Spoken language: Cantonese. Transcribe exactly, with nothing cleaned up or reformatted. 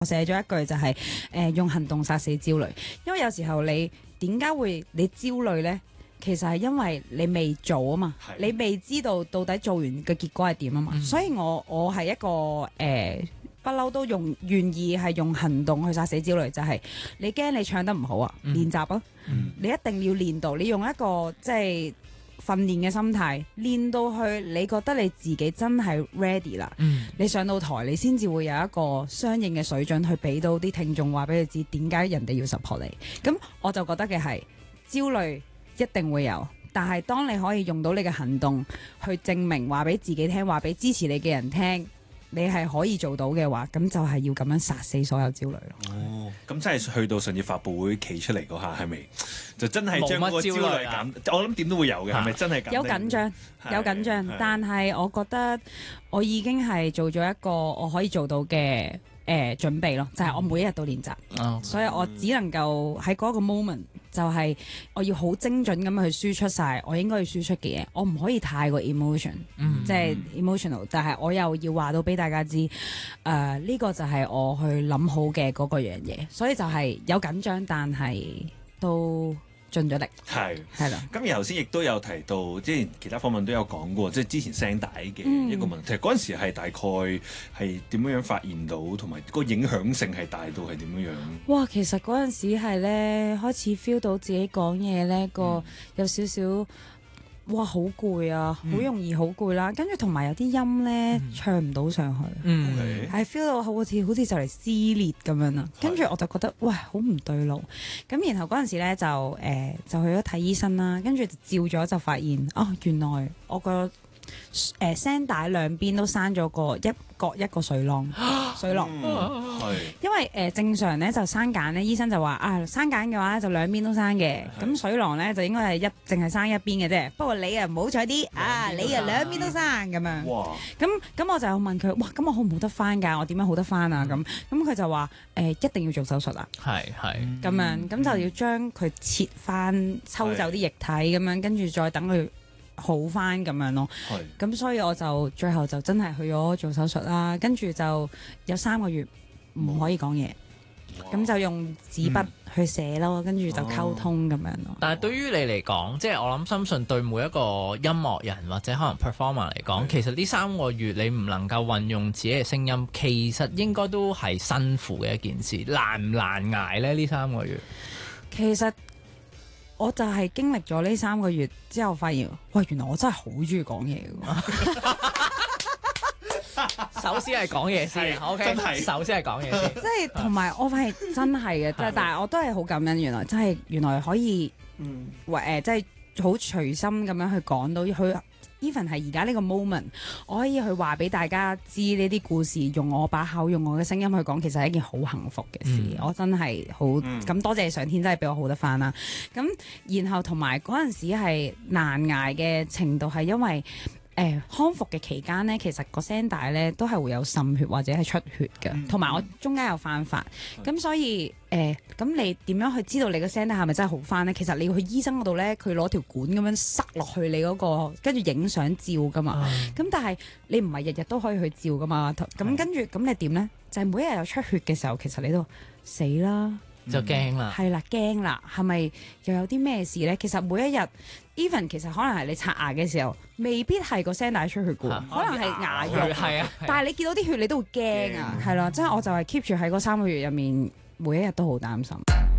我寫咗一句就係、是、誒、呃、用行動殺死焦慮，因為有時候你點解會你焦慮呢？其實係因為你未做啊嘛， 的你未知道到底做完嘅結果係點啊嘛，嗯、所以我我係一個誒不嬲都用願意係用行動去殺死焦慮，就係、是、你驚你唱得唔好啊， 嗯、 練習啊， 嗯、 你一定要練到，你用一個即係訓練嘅心態練到去，你覺得你自己真係 ready 啦， 嗯、 你上到台你先至會有一個相應嘅水準去俾到啲聽眾，話俾佢知點解人哋要 support 你。咁我就覺得嘅係焦慮一定會有，但係當你可以用到你嘅行動去證明，話俾自己聽，話俾支持你嘅人聽，你係可以做到嘅話，咁就係要咁樣殺死所有焦慮咯。 哦，咁真係去到上次發佈會企出嚟嗰下，係咪就真係將個焦慮減？我諗點都會有嘅，係咪真係減？ 有緊張，有緊張，但係我覺得我已經係做咗一個我可以做到嘅誒準備咯，就係我每一日都練習， 嗯、 所以我只能夠喺嗰個 moment。就係我要好精準咁去輸出晒我應該要輸出嘅嘢，我唔可以太過 emotion， 嗯、 即係 emotional，但係我又要話到俾大家知，誒、呃、呢、呢個就係我去諗好嘅嗰個樣嘢，所以就係有緊張，但係都盡咗力， 係係啦。 咁而頭先亦都有提到，之前其他訪問都有講過，即係之前聲帶嘅一個問題。嗰陣、嗯、時係大概係點樣樣發現到，同埋個影響性係大到係點樣樣？ 哇！其實嗰陣時係咧開始 feel 到自己講嘢咧個有少少。哇，好攰啊，好容易好攰啦，跟住同埋有啲音咧、嗯、唱唔到上去， 嗯， 係 feel 到好似好似就嚟撕裂咁樣啦，跟住我就覺得喂好唔對路，咁然後嗰陣時咧就誒、呃、就去咗睇醫生啦，跟住照咗就發現哦，原來我個誒、呃、聲帶兩邊都生咗個一各一個水囊，水囊， 係因為誒、呃、正常咧就生繭咧，醫生就話啊生繭嘅話就兩邊都生嘅，咁水囊咧就應該係一淨係生一邊嘅啫。不過你啊唔好彩啲啊，你啊兩邊都生咁樣。 哇！ 咁咁我就問佢，哇咁我好唔好得翻㗎？我點樣好得翻啊？咁咁佢就話誒、呃、一定要做手術啊。 係係咁樣咁就要將佢切翻抽走啲液體咁樣，跟住再等佢好翻咁樣咯，咁是所以我就最後就真係去咗做手術啦，跟住就有三個月唔可以講嘢，咁哇就用紙筆去寫咯，跟住、嗯、就溝通咁樣咯。 哦、但係對於你嚟講，即係我諗深信對每一個音樂人或者可能 performer 嚟講，是其實呢三個月你唔能夠運用自己嘅聲音，其實應該都係辛苦嘅一件事，難唔難捱呢？呢三個月其實。我就係經歷咗呢三個月之後，發現喂，原來我真係好中意講嘢嘅。 首先係講嘢先，OK，真係首先係講嘢先。 即係同埋我發現真係嘅，即係但係我都係好感恩，原來真係原來可以，嗯，誒、呃，即係好隨心咁樣去講到去。even 係而家呢個 moment，我可以去話俾大家知呢啲故事，用我把口，用我嘅聲音去講，其實係一件好幸福嘅事。嗯、我真係好咁、嗯、多謝上天，真係俾我好得翻啦。咁然後同埋嗰陣時係難捱嘅程度係因為。誒、呃、康復嘅期間咧，其實個聲帶咧都係會有滲血或者係出血嘅，同埋、嗯、我中間有翻發，咁、嗯、所以誒咁、呃、你點樣去知道你個聲帶係咪真係好翻咧？其實你要去醫生嗰度咧，佢攞條管咁樣塞落去你嗰、那個，跟住影相照噶嘛。咁、嗯、但係你唔係日日都可以去照噶嘛。咁、嗯、跟住咁你點咧？就係、是、每一日有出血嘅時候，其實你都死啦。 就驚啦， 係啦，驚啦，係咪又有啲咩事咧？其實每一日 even 其實可能係你刷牙嘅時候，未必係個聲帶出血嘅，啊、可能係牙肉，係啊。但係你見到啲血，你都會驚啊，係啦，即係我就係 keep 住喺嗰三個月入面，每一日都好擔心。